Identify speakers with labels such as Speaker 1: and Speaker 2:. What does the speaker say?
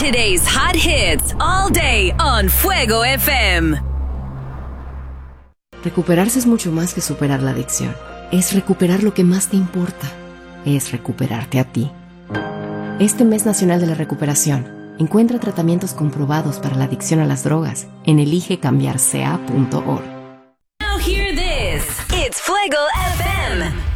Speaker 1: Today's hot hits all day on Fuego FM.
Speaker 2: Recuperarse es mucho más que superar la adicción. Es recuperar lo que más te importa. Es recuperarte a ti. Este mes nacional de la recuperación, encuentra tratamientos comprobados para la adicción a las drogas en eligecambiarca.org.
Speaker 1: Now hear this. It's Fuego FM.